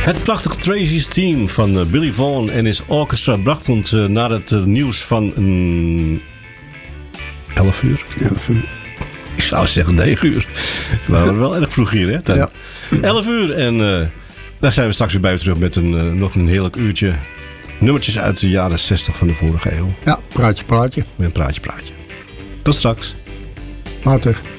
Het prachtige Tracy's Team van Billy Vaughan en his orchestra bracht ons naar het nieuws van 11 uur. 11 uur. Ik zou zeggen 9 uur. We waren wel erg vroeg hier, hè? Ja. 11 uur en daar zijn we straks weer bij terug met nog een heerlijk uurtje. Nummertjes uit de jaren 60 van de vorige eeuw. Ja, praatje. Met een praatje. Tot straks. Later.